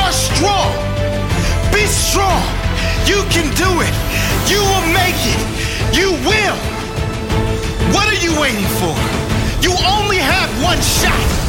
are strong. Be strong. You can do it. You will make it. You will. What are you waiting for? You only have one shot.